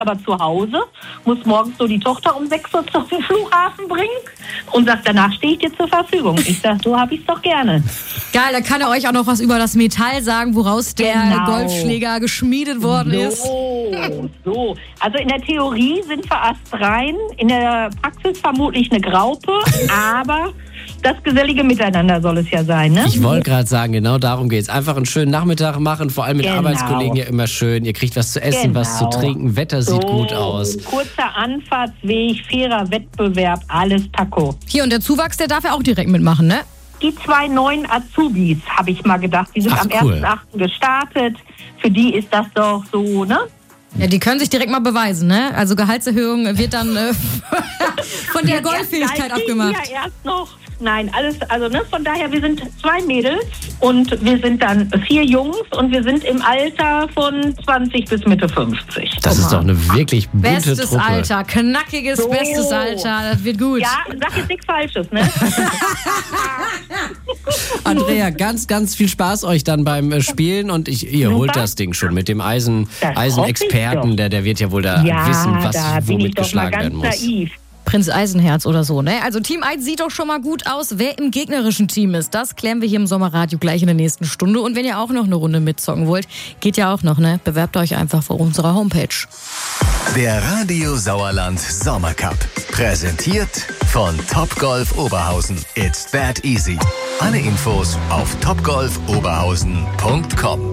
aber zu Hause, muss morgens so die Tochter um 6 Uhr zum Flughafen bringen und sagt, danach stehe ich dir zur Verfügung. Ich sage, so habe ich es doch gerne. Geil, da kann er euch auch noch was über das Metall sagen, woraus der Golfschläger geschmiedet worden ist. So. Also in der Theorie sind wir astrein, in der Praxis vermutlich eine Graupe, aber das gesellige Miteinander soll es ja sein, ne? Ich wollte gerade sagen, genau darum geht's. Einfach einen schönen Nachmittag machen, vor allem mit Arbeitskollegen ja immer schön. Ihr kriegt was zu essen, was zu trinken, Wetter sieht gut aus. Kurzer Anfahrtsweg, fairer Wettbewerb, alles Taco. Hier, und der Zuwachs, der darf ja auch direkt mitmachen, ne? Die 2 neuen Azubis, habe ich mal gedacht, die sind am 1.8. gestartet. Für die ist das doch so, ne? Ja, die können sich direkt mal beweisen, ne? Also Gehaltserhöhung wird dann von der Golffähigkeit abgemacht. Ja, erst noch. Nein, alles, also ne, von daher, wir sind 2 Mädels und wir sind dann 4 Jungs und wir sind im Alter von 20 bis Mitte 50. Das ist doch eine wirklich bunte bestes Truppe. Alter, knackiges, bestes Alter, das wird gut. Ja, sag jetzt nichts Falsches, ne? Andrea, ganz, ganz viel Spaß euch dann beim Spielen und ihr holt das Ding schon mit dem Eisenexperten, der wird ja wohl da wissen, womit geschlagen werden muss. Naiv. Prinz Eisenherz oder so, ne? Also Team 1 sieht doch schon mal gut aus. Wer im gegnerischen Team ist, das klären wir hier im Sommerradio gleich in der nächsten Stunde. Und wenn ihr auch noch eine Runde mitzocken wollt, geht ja auch noch, ne? Bewerbt euch einfach auf unserer Homepage. Der Radio Sauerland Sommercup. Präsentiert von Topgolf Oberhausen. It's that easy. Alle Infos auf topgolfoberhausen.com.